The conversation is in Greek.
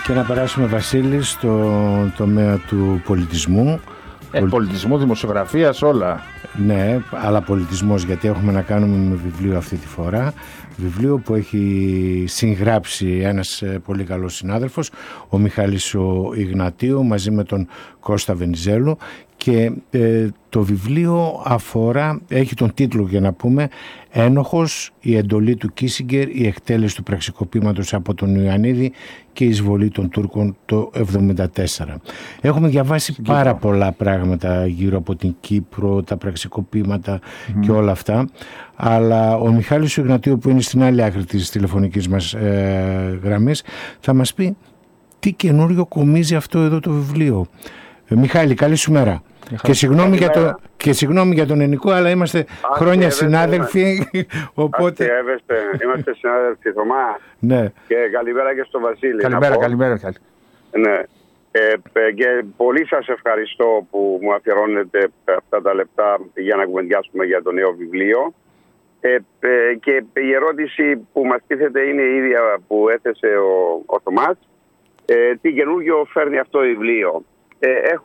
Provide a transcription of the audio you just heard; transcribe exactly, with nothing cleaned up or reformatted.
Και να περάσουμε, Βασίλη, στο τομέα του πολιτισμού. Ε, πολιτισμού, δημοσιογραφίας, όλα. Ναι, αλλά πολιτισμός, γιατί έχουμε να κάνουμε με βιβλίο αυτή τη φορά. Βιβλίο που έχει συγγράψει ένας πολύ καλός συνάδελφος, ο Μιχάλης ο Ιγνατίου, μαζί με τον Κώστα Βενιζέλου. Και ε, το βιβλίο αφορά, έχει τον τίτλο για να πούμε, «Ένοχος, η εντολή του Κίσιγκερ, η εκτέλεση του πραξικοπήματος από τον Ιωαννίδη και η εισβολή των Τούρκων το εβδομήντα τέσσερα». Έχουμε διαβάσει Κύπρο. πάρα πολλά πράγματα γύρω από την Κύπρο, τα πραξικοπήματα mm. και όλα αυτά, αλλά ο Μιχάλης Ιγνατίου, που είναι στην άλλη άκρη της τηλεφωνικής μας ε, γραμμής, θα μας πει τι καινούριο κομίζει αυτό εδώ το βιβλίο. Ε, Μιχάλη, καλή σου μέρα. Και συγγνώμη, για το, και συγγνώμη για τον Ενικό, αλλά είμαστε Ά, χρόνια συνάδελφοι. Οπότε... Είμαστε συνάδελφοι, Θωμά. Ναι. Και καλημέρα και στο Βασίλη. Καλημέρα, καλημέρα. Ναι. Ε, και πολύ σας ευχαριστώ που μου αφιερώνετε αυτά τα λεπτά για να κουβεντιάσουμε για το νέο βιβλίο. Ε, και η ερώτηση που μας τίθεται είναι η ίδια που έθεσε ο, ο Θωμάς. Ε, τι καινούργιο φέρνει αυτό το βιβλίο. Ε, έχω